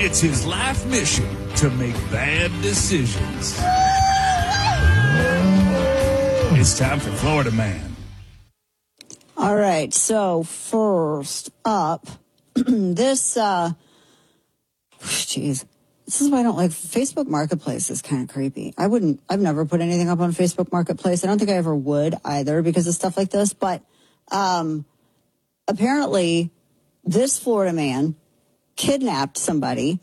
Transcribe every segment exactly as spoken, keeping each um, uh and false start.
It's his life mission to make bad decisions. It's time for Florida Man. All right, so first up, this, uh, jeez, this is why I don't like Facebook Marketplace is kind of creepy. I wouldn't, I've never put anything up on Facebook Marketplace. I don't think I ever would either because of stuff like this, but um, apparently this Florida man kidnapped somebody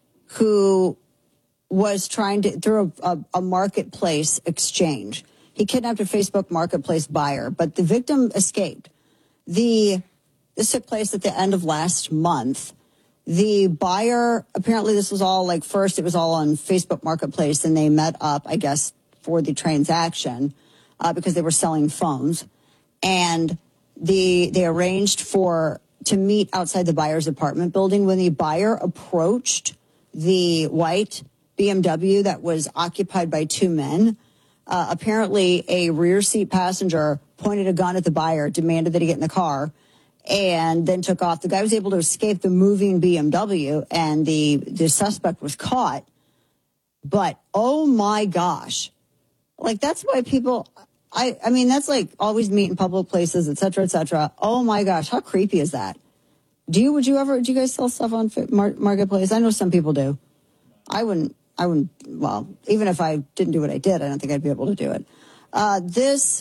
who was trying to, through a, a, a marketplace exchange. He kidnapped a Facebook Marketplace buyer, but the victim escaped. The This took place at the end of last month. The buyer, apparently this was all like first, it was all on Facebook Marketplace, and they met up, I guess, for the transaction uh, because they were selling phones. And the they arranged for to meet outside the buyer's apartment building. When the buyer approached the white B M W that was occupied by two men, uh, apparently a rear seat passenger pointed a gun at the buyer, demanded that he get in the car, and then took off. The guy was able to escape the moving B M W, and the, the suspect was caught. But, oh my gosh. Like, that's why people, I, I mean, that's like always meet in public places, et cetera, et cetera. Oh my gosh, how creepy is that? Do you, would you ever, do you guys sell stuff on Marketplace? I know some people do. I wouldn't, I wouldn't, well, even if I didn't do what I did, I don't think I'd be able to do it. Uh, this,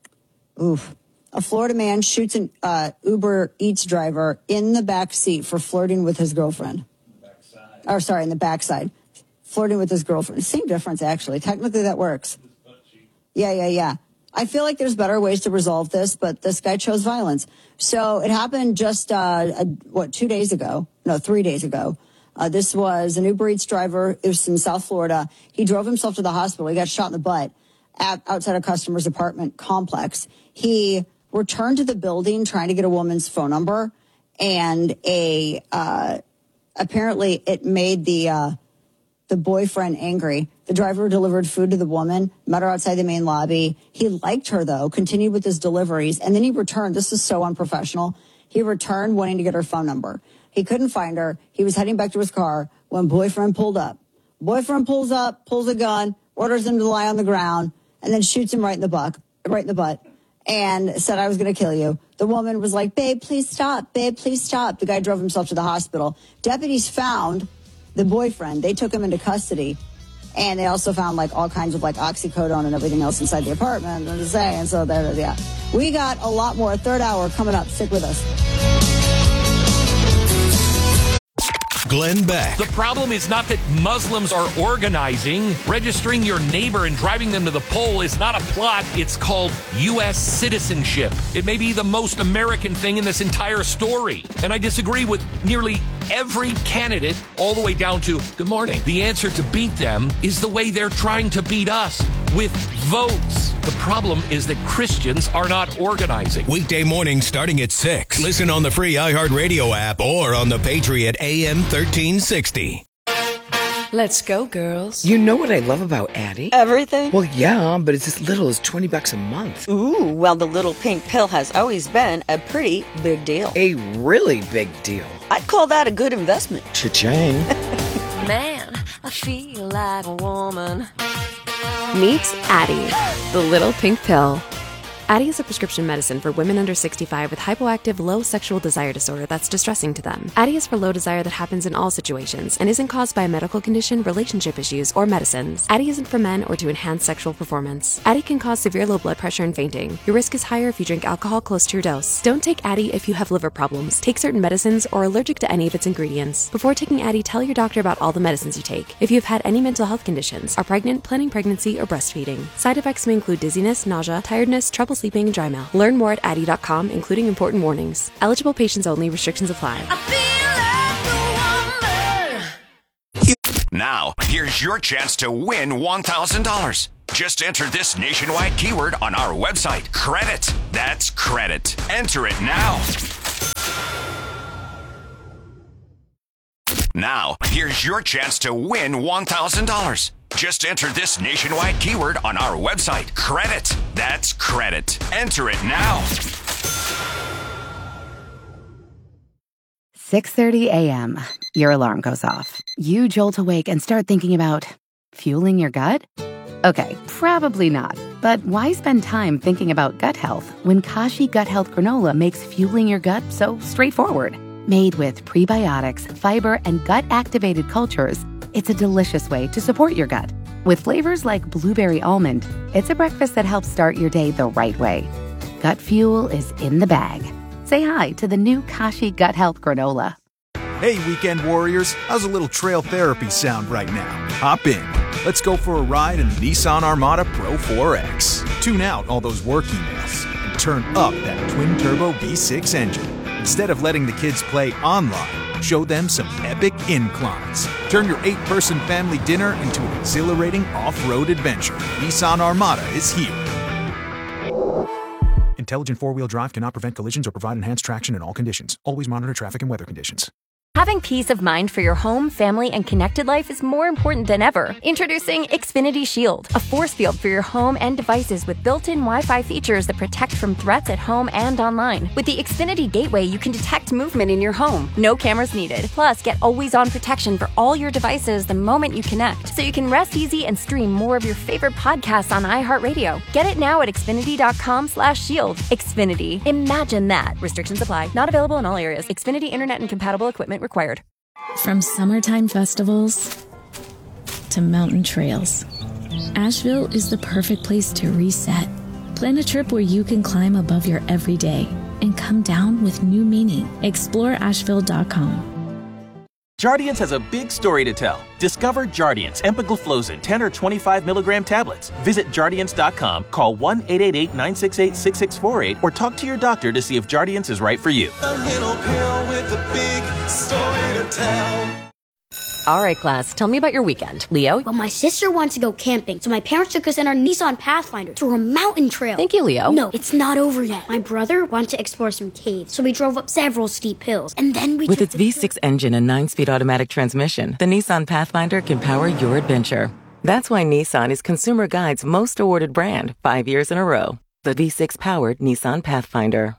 oof. A Florida man shoots an uh, Uber Eats driver in the back seat for flirting with his girlfriend. Backside. Or sorry, in the backside. Flirting with his girlfriend. Same difference, actually. Technically, that works. Yeah, yeah, yeah. I feel like there's better ways to resolve this, but this guy chose violence. So it happened just, uh, a, what, two days ago? No, three days ago. Uh, this was an Uber Eats driver. It was in South Florida. He drove himself to the hospital. He got shot in the butt at, outside a customer's apartment complex. He returned to the building trying to get a woman's phone number, and a uh, apparently it made the uh, the boyfriend angry. The driver delivered food to the woman, met her outside the main lobby. He liked her, though, continued with his deliveries, and then he returned. This is so unprofessional. He returned wanting to get her phone number. He couldn't find her. He was heading back to his car when boyfriend pulled up. Boyfriend pulls up, pulls a gun, orders him to lie on the ground, and then shoots him right in the butt, right in the butt, and said, "I was going to kill you." The woman was like, "Babe, please stop. Babe, please stop." The guy drove himself to the hospital. Deputies found the boyfriend. They took him into custody. And they also found like all kinds of like oxycodone and everything else inside the apartment. I'm just saying. So there, yeah. We got a lot more. Third hour coming up. Stick with us. Glenn Beck. The problem is not that Muslims are organizing. Registering your neighbor and driving them to the poll is not a plot. It's called U S citizenship. It may be the most American thing in this entire story. And I disagree with nearly every candidate all the way down to, good morning. The answer to beat them is the way they're trying to beat us, with votes. The problem is that Christians are not organizing. Weekday mornings starting at six. Listen on the free iHeartRadio app or on the Patriot A M thirteen sixty. Let's go, girls. You know what I love about Addie? Everything? Well, yeah, but it's as little as twenty bucks a month. Ooh, well, the little pink pill has always been a pretty big deal. A really big deal. I'd call that a good investment. Cha-ching. Man, I feel like a woman. Meet Addie, the little pink pill. Addie is a prescription medicine for women under sixty-five with hypoactive low sexual desire disorder that's distressing to them. Addie is for low desire that happens in all situations and isn't caused by a medical condition, relationship issues, or medicines. Addie isn't for men or to enhance sexual performance. Addie can cause severe low blood pressure and fainting. Your risk is higher if you drink alcohol close to your dose. Don't take Addie if you have liver problems, take certain medicines, or are allergic to any of its ingredients. Before taking Addie, tell your doctor about all the medicines you take. If you have had any mental health conditions, are pregnant, planning pregnancy, or breastfeeding. Side effects may include dizziness, nausea, tiredness, trouble sleeping, and dry mouth. Learn more at Addie dot com, including important warnings. Eligible patients only. Restrictions apply. Now, here's your chance to win one thousand dollars. Just enter this nationwide keyword on our website. Credit. That's credit. Enter it now. Now, here's your chance to win one thousand dollars. Just enter this nationwide keyword on our website. Credit. That's credit. Enter it now. six thirty a.m., your alarm goes off. You jolt awake and start thinking about fueling your gut? Okay, probably not. But why spend time thinking about gut health when Kashi Gut Health Granola makes fueling your gut so straightforward? Made with prebiotics, fiber, and gut-activated cultures, it's a delicious way to support your gut. With flavors like blueberry almond, it's a breakfast that helps start your day the right way. Gut fuel is in the bag. Say hi to the new Kashi Gut Health Granola. Hey, weekend warriors, how's a little trail therapy sound right now? Hop in. Let's go for a ride in the Nissan Armada Pro four X. Tune out all those work emails and turn up that twin-turbo V six engine. Instead of letting the kids play online, show them some epic inclines. Turn your eight-person family dinner into an exhilarating off-road adventure. Nissan Armada is here. Intelligent four-wheel drive cannot prevent collisions or provide enhanced traction in all conditions. Always monitor traffic and weather conditions. Having peace of mind for your home, family, and connected life is more important than ever. Introducing Xfinity Shield, a force field for your home and devices with built-in Wi-Fi features that protect from threats at home and online. With the Xfinity Gateway, you can detect movement in your home. No cameras needed. Plus, get always-on protection for all your devices the moment you connect, so you can rest easy and stream more of your favorite podcasts on iHeartRadio. Get it now at Xfinity.com slash shield. Xfinity. Imagine that. Restrictions apply. Not available in all areas. Xfinity Internet and compatible equipment required. From summertime festivals to mountain trails, Asheville is the perfect place to reset. Plan a trip where you can climb above your everyday and come down with new meaning. Explore Asheville dot com. Jardiance has a big story to tell. Discover Jardiance empagliflozin ten or twenty-five milligram tablets. Visit Jardiance dot com, call one eight eight eight, nine six eight, six six four eight, or talk to your doctor to see if Jardiance is right for you. A little pill with a big story to tell. All right, class, tell me about your weekend. Leo? Well, my sister wants to go camping, so my parents took us in our Nissan Pathfinder through a mountain trail. Thank you, Leo. No, it's not over yet. My brother wanted to explore some caves, so we drove up several steep hills, and then we... With its V six engine and nine-speed automatic transmission, the Nissan Pathfinder can power your adventure. That's why Nissan is Consumer Guide's most awarded brand, five years in a row. The V six-powered Nissan Pathfinder.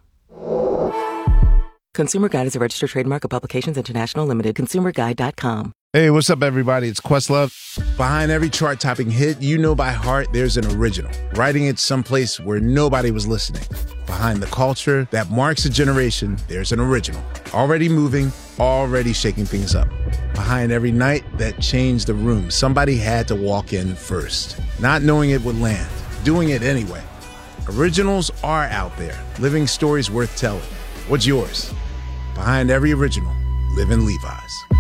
Consumer Guide is a registered trademark of Publications International Limited. consumer guide dot com. Hey, what's up, everybody? It's Questlove. Behind every chart-topping hit you know by heart, there's an original, writing it someplace where nobody was listening. Behind the culture that marks a generation, there's an original, already moving, already shaking things up. Behind every night that changed the room, somebody had to walk in first, not knowing it would land, doing it anyway. Originals are out there, living stories worth telling. What's yours? Behind every original, live in Levi's.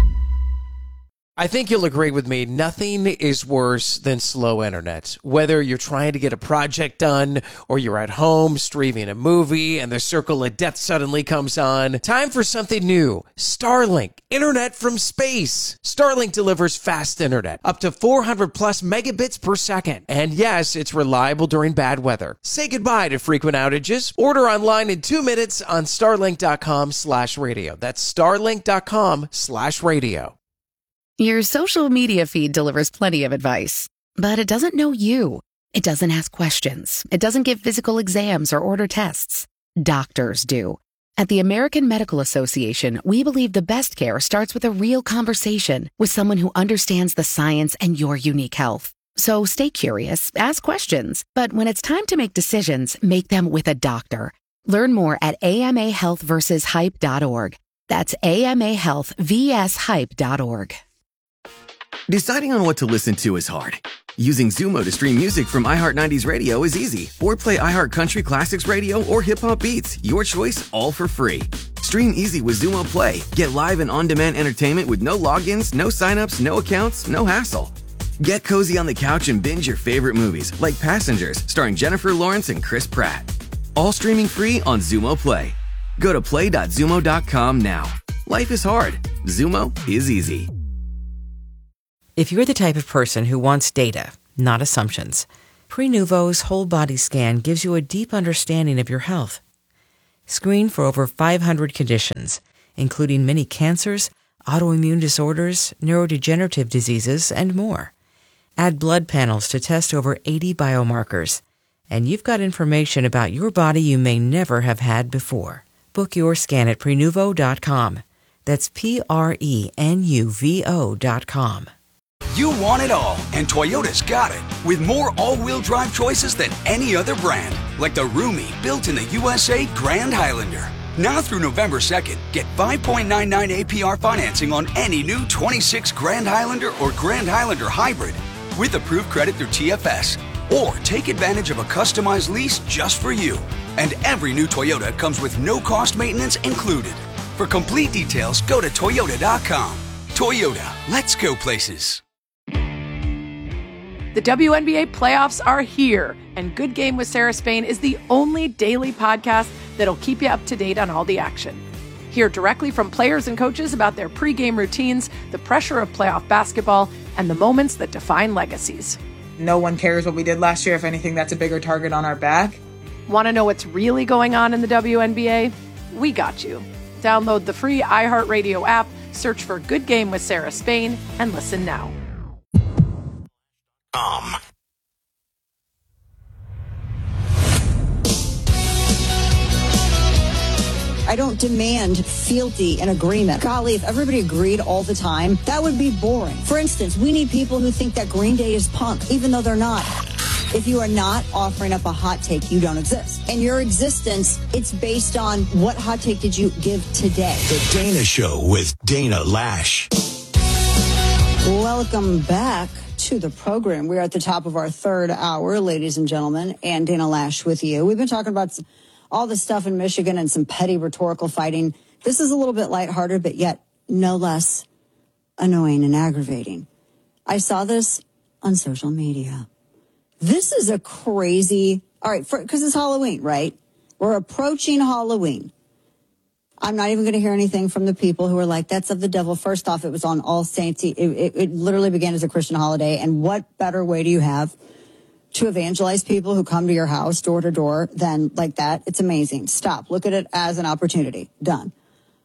I think you'll agree with me, nothing is worse than slow internet. Whether you're trying to get a project done or you're at home streaming a movie and the circle of death suddenly comes on, time for something new. Starlink, internet from space. Starlink delivers fast internet, up to four hundred plus megabits per second. And yes, it's reliable during bad weather. Say goodbye to frequent outages. Order online in two minutes on starlink.com slash radio. That's starlink.com slash radio. Your social media feed delivers plenty of advice, but it doesn't know you. It doesn't ask questions. It doesn't give physical exams or order tests. Doctors do. At the American Medical Association, we believe the best care starts with a real conversation with someone who understands the science and your unique health. So stay curious, ask questions, but when it's time to make decisions, make them with a doctor. Learn more at A M A health versus hype dot org. That's A M A health versus hype dot org. Deciding on what to listen to is hard. Using Zumo to stream music from iHeart nineties Radio is easy. Or play iHeart Country Classics Radio or Hip Hop Beats. Your choice, all for free. Stream easy with Zumo Play. Get live and on-demand entertainment with no logins, no signups, no accounts, no hassle. Get cozy on the couch and binge your favorite movies, like Passengers, starring Jennifer Lawrence and Chris Pratt. All streaming free on Zumo Play. Go to play dot zumo dot com now. Life is hard. Zumo is easy. If you're the type of person who wants data, not assumptions, Prenuvo's whole body scan gives you a deep understanding of your health. Screen for over five hundred conditions, including many cancers, autoimmune disorders, neurodegenerative diseases, and more. Add blood panels to test over eighty biomarkers, and you've got information about your body you may never have had before. Book your scan at Prenuvo dot com. That's P R E N U V O dot com. You want it all, and Toyota's got it. With more all-wheel drive choices than any other brand. Like the roomy, built in the U S A Grand Highlander. Now through November second, get five point nine nine A P R financing on any new twenty-six Grand Highlander or Grand Highlander Hybrid with approved credit through T F S. Or take advantage of a customized lease just for you. And every new Toyota comes with no-cost maintenance included. For complete details, go to Toyota dot com. Toyota, let's go places. The W N B A playoffs are here, and Good Game with Sarah Spain is the only daily podcast that'll keep you up to date on all the action. Hear directly from players and coaches about their pregame routines, the pressure of playoff basketball, and the moments that define legacies. No one cares what we did last year. If anything, that's a bigger target on our back. Want to know what's really going on in the W N B A? We got you. Download the free iHeartRadio app, search for Good Game with Sarah Spain, and listen now. Um. I don't demand fealty and agreement. Golly, if everybody agreed all the time, that would be boring. For instance, we need people who think that Green Day is punk, even though they're not. If you are not offering up a hot take, you don't exist. And your existence, it's based on what hot take did you give today. The Dana Show with Dana Lash. Welcome back to the program. We're at the top of our third hour, ladies and gentlemen, and Dana Lash with you. We've been talking about all the stuff in Michigan and some petty rhetorical fighting. This is a little bit lighthearted, but yet no less annoying and aggravating. I saw this on social media. This is a crazy, all right, because it's Halloween, right? We're approaching Halloween. I'm not even going to hear anything from the people who are like, that's of the devil. First off, it was on All Saints. It, it, it literally began as a Christian holiday. And what better way do you have to evangelize people who come to your house door to door than like that? It's amazing. Stop. Look at it as an opportunity. Done.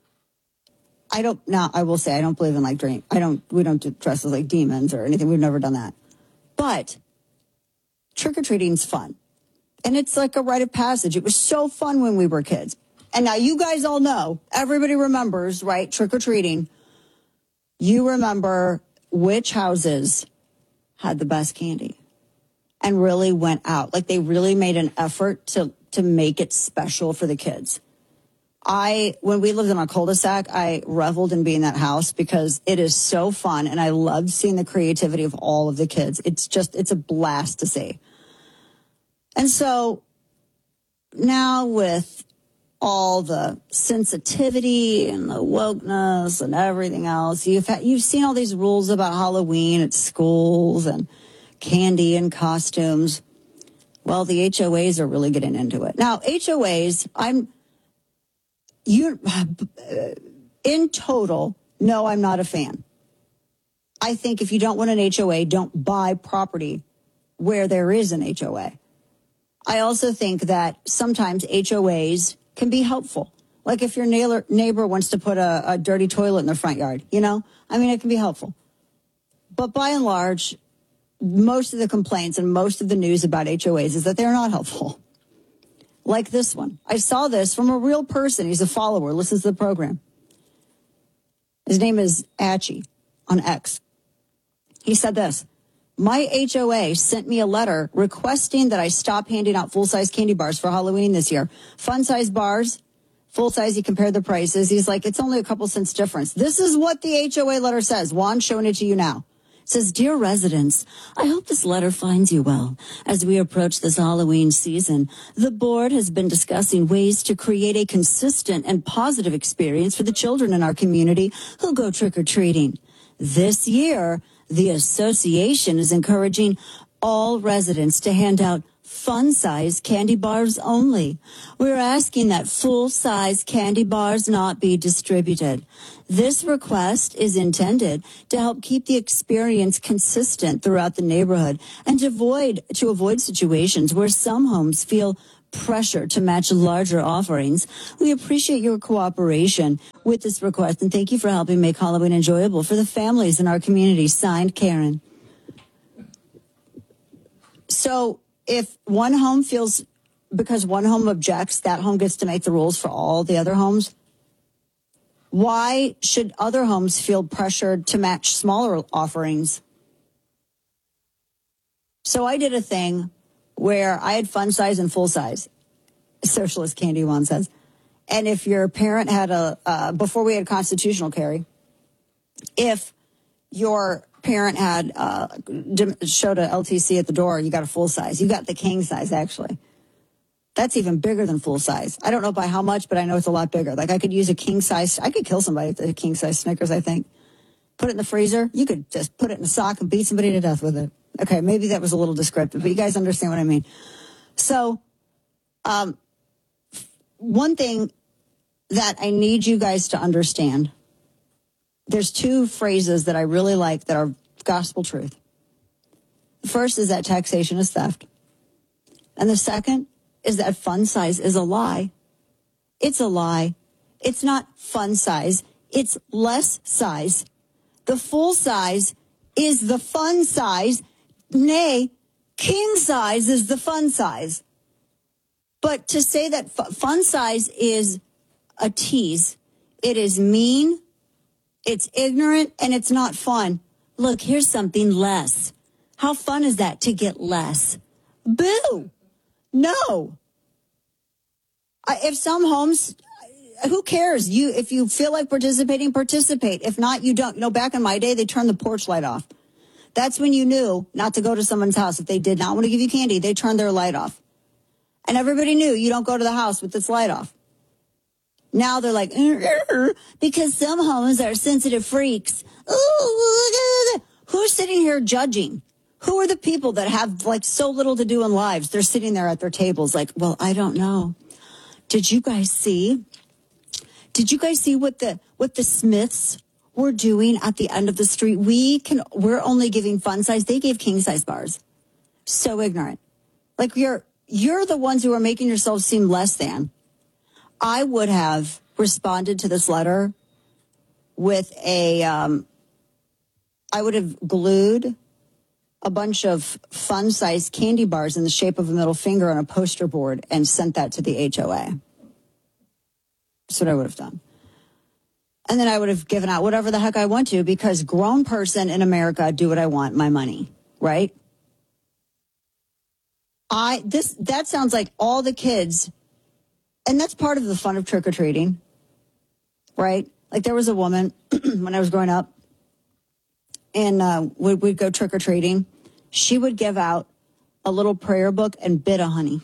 I don't, now I will say, I don't believe in like dream. I don't, we don't do dresses like demons or anything. We've never done that. But trick-or-treating's fun. And it's like a rite of passage. It was so fun when we were kids. And now you guys all know, everybody remembers, right, trick-or-treating. You remember which houses had the best candy and really went out. Like they really made an effort to, to make it special for the kids. I, when we lived in a cul-de-sac, I reveled in being in that house because it is so fun. And I loved seeing the creativity of all of the kids. It's just, it's a blast to see. And so now with all the sensitivity and the wokeness and everything else, you've had, you've seen all these rules about Halloween at schools and candy and costumes. Well, the H O As are really getting into it. Now, H O As, I'm, you, in total, no, I'm not a fan. I think if you don't want an H O A, don't buy property where there is an H O A. I also think that sometimes H O As can be helpful. Like if your neighbor, neighbor wants to put a, a dirty toilet in their front yard, you know? I mean, it can be helpful. But by and large, most of the complaints and most of the news about H O As is that they're not helpful. Like this one. I saw this from a real person. He's a follower, listens to the program. His name is Atchie on X. He said this. My H O A sent me a letter requesting that I stop handing out full-size candy bars for Halloween this year. Fun-size bars, full-size, he compared the prices. He's like, it's only a couple cents difference. This is what the H O A letter says. Juan, showing it to you now. It says, Dear residents, I hope this letter finds you well. As we approach this Halloween season, the board has been discussing ways to create a consistent and positive experience for the children in our community who go trick-or-treating. This year, the association is encouraging all residents to hand out fun-size candy bars only. We're asking that full-size candy bars not be distributed. This request is intended to help keep the experience consistent throughout the neighborhood and to avoid, to avoid situations where some homes feel pressure to match larger offerings. We appreciate your cooperation with this request and thank you for helping make Halloween enjoyable for the families in our community. Signed, Karen. So if one home feels, because one home objects, that home gets to make the rules for all the other homes? Why should other homes feel pressured to match smaller offerings? So I did a thing where I had fun size and full size. Socialist Candy One says. And if your parent had a, uh, before we had constitutional carry, if your parent had uh, showed a L T C at the door, you got a full size. You got the king size, actually. That's even bigger than full size. I don't know by how much, but I know it's a lot bigger. Like I could use a king size. I could kill somebody with a king size Snickers, I think. Put it in the freezer. You could just put it in a sock and beat somebody to death with it. Okay, maybe that was a little descriptive, but you guys understand what I mean. So, um, one thing that I need you guys to understand, there's two phrases that I really like that are gospel truth. The first is that taxation is theft. And the second is that fun size is a lie. It's a lie. It's not fun size. It's less size. The full size is the fun size. Nay, king size is the fun size. But to say that f- fun size is a tease, it is mean, it's ignorant, and it's not fun. Look, here's something less. How fun is that to get less? Boo! No. I, if some homes, who cares? You, if you feel like participating, participate. If not, you don't. You know, back in my day, they turned the porch light off. That's when you knew not to go to someone's house. If they did not want to give you candy, they turned their light off. And everybody knew you don't go to the house with this light off. Now they're like, because some homes are sensitive freaks. Ooh, who's sitting here judging? Who are the people that have like so little to do in lives? They're sitting there at their tables like, well, I don't know. Did you guys see? Did you guys see what the what the Smiths were doing at the end of the street? We can we're only giving fun size. They gave king size bars. So ignorant. Like you're you're the ones who are making yourselves seem less than. I would have responded to this letter with a um, I would have glued a bunch of fun-sized candy bars in the shape of a middle finger on a poster board and sent that to the H O A. That's what I would have done. And then I would have given out whatever the heck I want to, because grown person in America, do what I want, my money, right? I this that sounds like all the kids, and that's part of the fun of trick-or-treating, right? Like there was a woman when I was growing up, and uh, we'd, we'd go trick-or-treating. She would give out a little prayer book and bit of honey.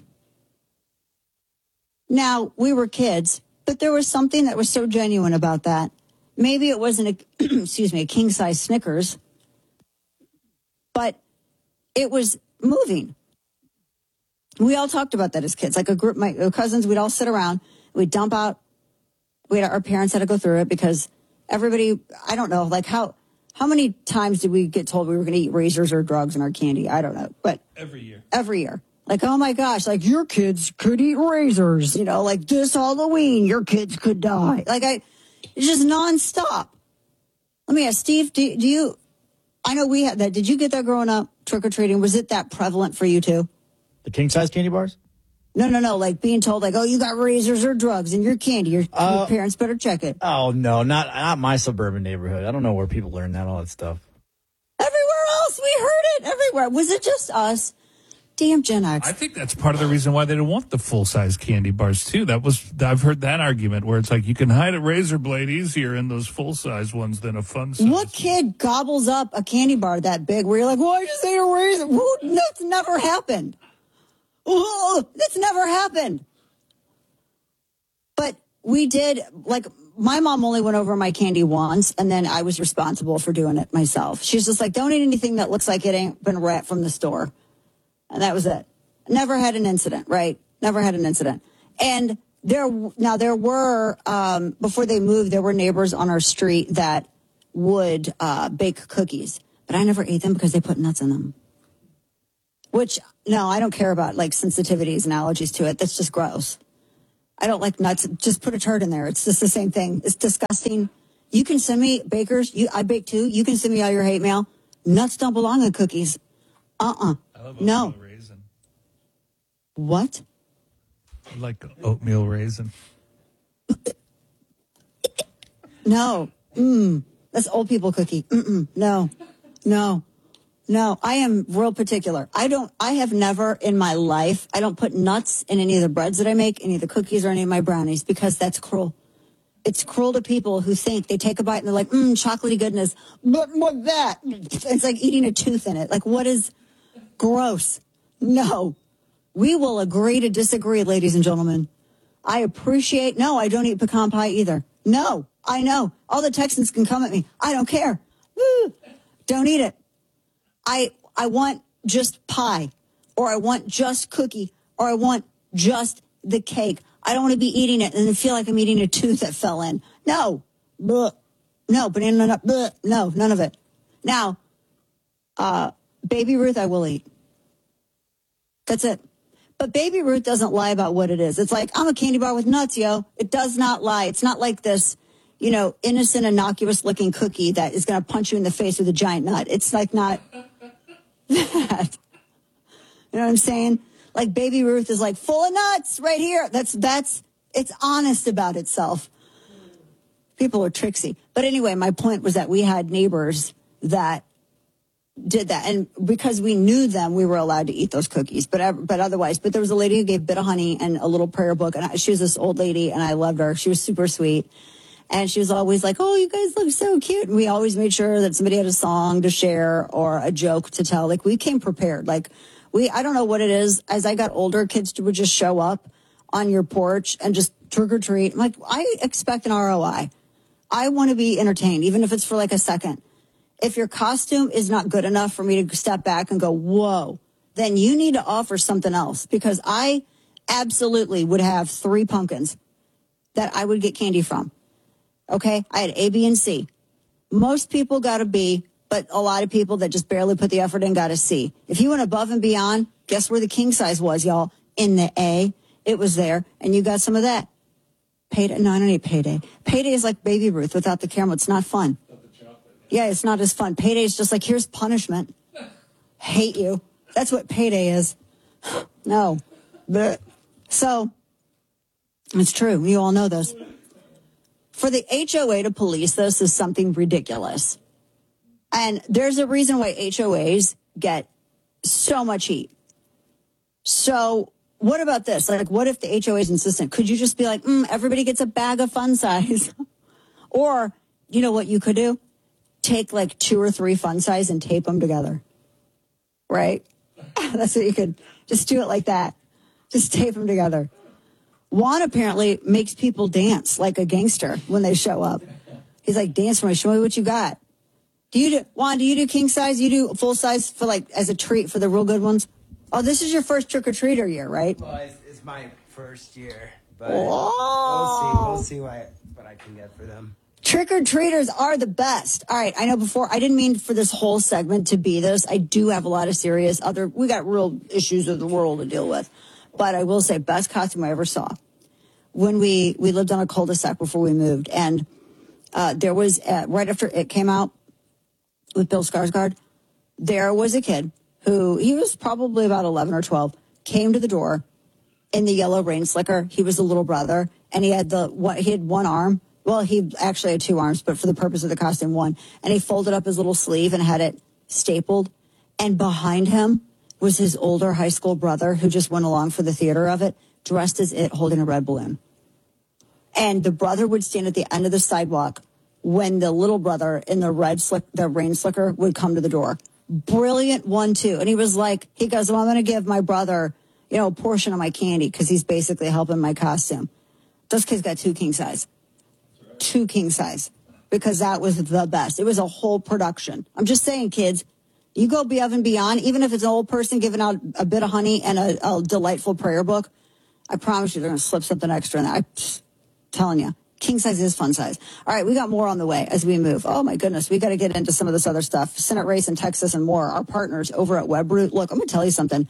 Now, we were kids, but there was something that was so genuine about that. Maybe it wasn't a, excuse me, a king-size Snickers, but it was moving. We all talked about that as kids. Like a group, my cousins, we'd all sit around, we'd dump out, we had, our parents had to go through it because everybody, I don't know, like how... How many times did we get told we were going to eat razors or drugs in our candy? I don't know. But every year. Every year. Like, oh my gosh, like your kids could eat razors. You know, like this Halloween, your kids could die. Like I, it's just nonstop. Let me ask, Steve, do, do you, I know we had that. Did you get that growing up, trick-or-treating? Was it that prevalent for you too? The king-size candy bars? No, no, no. Like being told, like, oh, you got razors or drugs in your candy. Your, uh, your parents better check it. Oh, no, not not my suburban neighborhood. I don't know where people learn that, all that stuff. Everywhere else, we heard it everywhere. Was it just us? Damn Gen X. I think that's part of the reason why they don't want the full-size candy bars, too. That was I've heard that argument where it's like you can hide a razor blade easier in those full-size ones than a fun-size. What kid gobbles up a candy bar that big where you're like, well, I just ate a razor? Who? That's never happened. Oh, that's never happened. But we did, like, my mom only went over my candy once, and then I was responsible for doing it myself. She's just like, don't eat anything that looks like it ain't been wrapped from the store. And that was it. Never had an incident, right? Never had an incident. And there, now there were, um, before they moved, there were neighbors on our street that would uh, bake cookies. But I never ate them because they put nuts in them. Which, no, I don't care about, like, sensitivities and allergies to it. That's just gross. I don't like nuts. Just put a turd in there. It's just the same thing. It's disgusting. You can send me, bakers, you, I bake too. You can send me all your hate mail. Nuts don't belong in cookies. Uh-uh. I love no. oatmeal raisin. What? I like oatmeal raisin. No. Mm. That's old people cookie. Mm-mm. No. No. No. I am real particular. I don't, I have never in my life, I don't put nuts in any of the breads that I make, any of the cookies or any of my brownies, because that's cruel. It's cruel to people who think they take a bite and they're like, mmm, chocolatey goodness. But what that? It's like eating a tooth in it. Like, what is gross? No. We will agree to disagree, ladies and gentlemen. I appreciate, no, I don't eat pecan pie either. No, I know. All the Texans can come at me. I don't care. Woo, don't eat it. I I want just pie, or I want just cookie, or I want just the cake. I don't want to be eating it and then feel like I'm eating a tooth that fell in. No. Blech. No, banana nut. Blech. No, none of it. Now, uh, Baby Ruth I will eat. That's it. But Baby Ruth doesn't lie about what it is. It's like, I'm a candy bar with nuts, yo. It does not lie. It's not like this, you know, innocent, innocuous looking cookie that is going to punch you in the face with a giant nut. It's like not that. You know what I'm saying? Like Baby Ruth is like full of nuts right here. That's, that's, it's honest about itself. People are tricksy. But anyway, my point was that we had neighbors that did that. And because we knew them, we were allowed to eat those cookies. But but otherwise, but there was a lady who gave Bit of Honey and a little prayer book. And I, she was this old lady, and I loved her. She was super sweet. And she was always like, oh, you guys look so cute. And we always made sure that somebody had a song to share or a joke to tell. Like, we came prepared. Like, we, I don't know what it is. As I got older, kids would just show up on your porch and just trick or treat. I'm like, I expect an R O I. I want to be entertained, even if it's for like a second. If your costume is not good enough for me to step back and go, whoa, then you need to offer something else, because I absolutely would have three pumpkins that I would get candy from. Okay? I had A, B, and C. Most people got a B, but a lot of people that just barely put the effort in got a C. If you went above and beyond, guess where the king size was, y'all? In the A. It was there, and you got some of that. Payday. No, I don't need Payday. Payday is like Baby Ruth without the camera. It's not fun. Yeah, it's not as fun. Payday is just like, here's punishment. Hate you. That's what Payday is. No. But, so, it's true. You all know this. For the H O A to police this is something ridiculous. And there's a reason why H O As get so much heat. So, what about this? Like, what if the H O A is insistent? Could you just be like, mm, everybody gets a bag of fun size? Or, you know what you could do? Take like two or three fun size and tape them together. Right? That's what you could, just do it like that. Just tape them together. Juan apparently makes people dance like a gangster when they show up. He's like, dance for me, show me what you got. Do you do, Juan, do you do king size? You do full size for like, as a treat for the real good ones? Oh, this is your first trick-or-treater year, right? Well, it's, it's my first year, but oh. we'll see. We'll see what, what I can get for them. Trick-or-treaters are the best. All right, I know before, I didn't mean for this whole segment to be this. I do have a lot of serious other, we got real issues of the world to deal with. But I will say, best costume I ever saw. When we, we lived on a cul-de-sac before we moved, and uh, there was, uh, right after It came out with Bill Skarsgård, there was a kid who, he was probably about eleven or twelve, came to the door in the yellow rain slicker. He was the little brother, and he had the, what, he had one arm. Well, he actually had two arms, but for the purpose of the costume, one. And he folded up his little sleeve and had it stapled. And behind him was his older high school brother who just went along for the theater of it, dressed as It, holding a red balloon. And the brother would stand at the end of the sidewalk when the little brother in the red slick, the rain slicker would come to the door. Brilliant one, too. And he was like, he goes, well, I'm going to give my brother, you know, a portion of my candy because he's basically helping my costume. Those kids got two king size. Two king size. Because that was the best. It was a whole production. I'm just saying, kids, you go above and beyond, even if it's an old person giving out a bit of honey and a, a delightful prayer book, I promise you they're going to slip something extra in there. I'm telling you. King size is fun size. All right, we got more on the way as we move. Oh, my goodness. We got to get into some of this other stuff. Senate race in Texas and more. Our partners over at WebRoot. Look, I'm going to tell you something.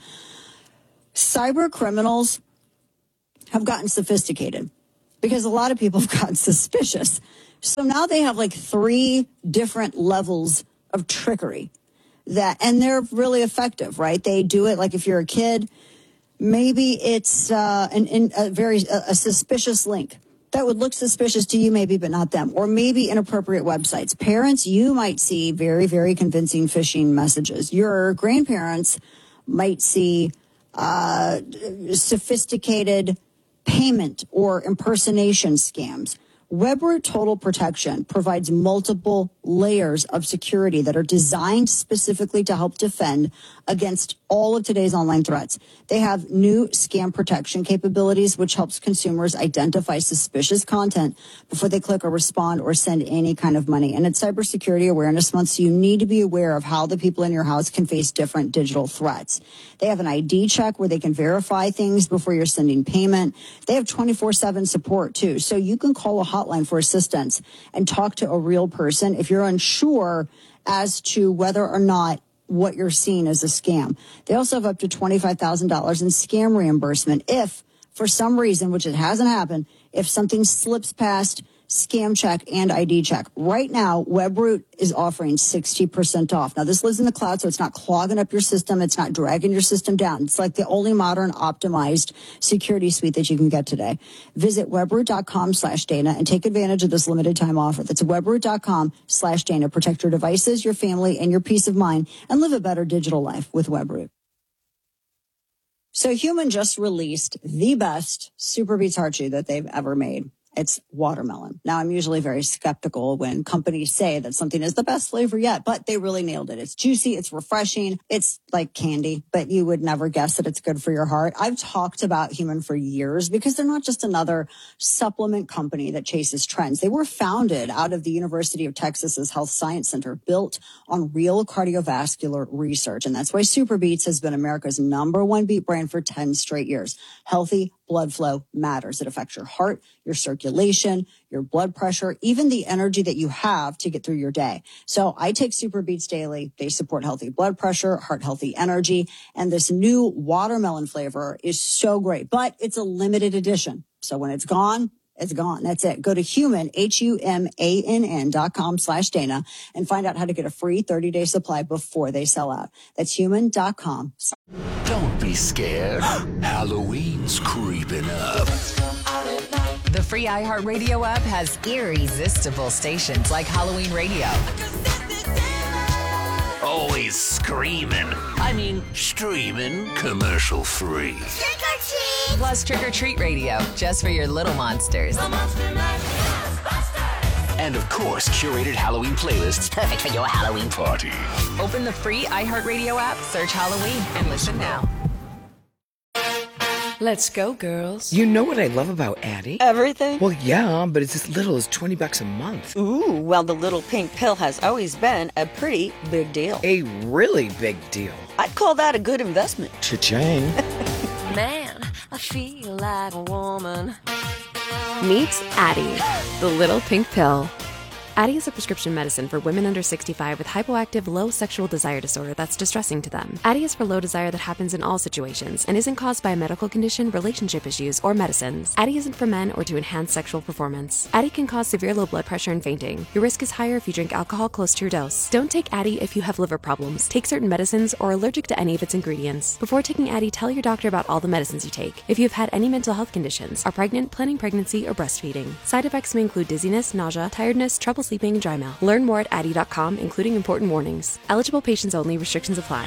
Cyber criminals have gotten sophisticated because a lot of people have gotten suspicious. So now they have like three different levels of trickery that, and they're really effective, right? They do it like if you're a kid, maybe it's uh, an, an, a very a, a suspicious link that would look suspicious to you maybe, but not them, or maybe inappropriate websites. Parents, you might see very, very convincing phishing messages. Your grandparents might see uh, sophisticated payment or impersonation scams. Webroot Total Protection provides multiple layers of security that are designed specifically to help defend against all of today's online threats. They have new scam protection capabilities, which helps consumers identify suspicious content before they click or respond or send any kind of money. And it's Cybersecurity Awareness Month, so you need to be aware of how the people in your house can face different digital threats. They have an I D check where they can verify things before you're sending payment. They have twenty-four seven support, too, so you can call a hotline for assistance and talk to a real person if you're unsure as to whether or not what you're seeing is a scam. They also have up to twenty-five thousand dollars in scam reimbursement if, for some reason, which it hasn't happened, if something slips past Scam Check and I D Check. Right now, Webroot is offering sixty percent off. Now, this lives in the cloud, so it's not clogging up your system. It's not dragging your system down. It's like the only modern optimized security suite that you can get today. Visit webroot.com slash Dana and take advantage of this limited time offer. That's webroot.com slash Dana. Protect your devices, your family, and your peace of mind, and live a better digital life with Webroot. So Human just released the best Super Beats Heart Chew that they've ever made. It's watermelon. Now, I'm usually very skeptical when companies say that something is the best flavor yet, but they really nailed it. It's juicy. It's refreshing. It's like candy, but you would never guess that it's good for your heart. I've talked about Human for years because they're not just another supplement company that chases trends. They were founded out of the University of Texas's Health Science Center, built on real cardiovascular research. And that's why Super Beats has been America's number one beat brand for ten straight years. Healthy blood flow matters. It affects your heart, your circulation, your blood pressure, even the energy that you have to get through your day. So I take Super Beats daily. They support healthy blood pressure, heart healthy energy. And this new watermelon flavor is so great, but it's a limited edition. So when it's gone, it's gone. That's it. Go to human, H U M A N N dot com slash Dana and find out how to get a free thirty day supply before they sell out. That's human dot com. Don't be scared. Halloween's creeping up. The free iHeartRadio app has irresistible stations like Halloween Radio. Always screaming. I mean, streaming commercial free. Plus Trick or Treat Radio, just for your little monsters. And of course, curated Halloween playlists perfect for your Halloween party. Open the free iHeartRadio app, search Halloween, and listen now. Let's go, girls. You know what I love about Addie? Everything? Well, yeah, but it's as little as twenty bucks a month. Ooh, well, the little pink pill has always been a pretty big deal. A really big deal. I'd call that a good investment. Cha-ching. Man, I feel like a woman. Meet Addie, the little pink pill. Addie is a prescription medicine for women under sixty-five with hypoactive low sexual desire disorder that's distressing to them. Addie is for low desire that happens in all situations and isn't caused by a medical condition, relationship issues, or medicines. Addie isn't for men or to enhance sexual performance. Addie can cause severe low blood pressure and fainting. Your risk is higher if you drink alcohol close to your dose. Don't take Addie if you have liver problems, take certain medicines, or are allergic to any of its ingredients. Before taking Addie, tell your doctor about all the medicines you take. If you have had any mental health conditions, are pregnant, planning pregnancy, or breastfeeding. Side effects may include dizziness, nausea, tiredness, trouble sleeping, and dry mouth. Learn more at addie dot com, including important warnings. Eligible patients only. Restrictions apply.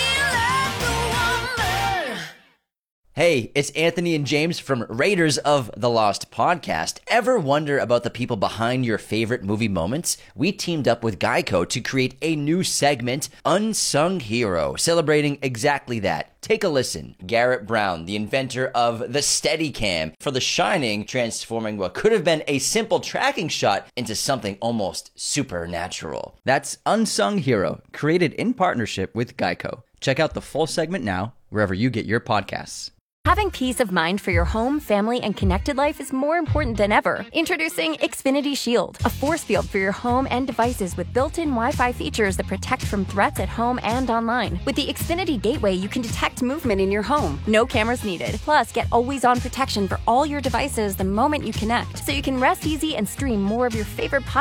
Hey, it's Anthony and James from Raiders of the Lost podcast. Ever wonder about the people behind your favorite movie moments? We teamed up with Geico to create a new segment, Unsung Hero, celebrating exactly that. Take a listen. Garrett Brown, the inventor of the Steadicam, for The Shining, transforming what could have been a simple tracking shot into something almost supernatural. That's Unsung Hero, created in partnership with Geico. Check out the full segment now, wherever you get your podcasts. Having peace of mind for your home, family, and connected life is more important than ever. Introducing Xfinity Shield, a force field for your home and devices with built-in Wi-Fi features that protect from threats at home and online. With the Xfinity Gateway, you can detect movement in your home. No cameras needed. Plus, get always-on protection for all your devices the moment you connect, so you can rest easy and stream more of your favorite podcasts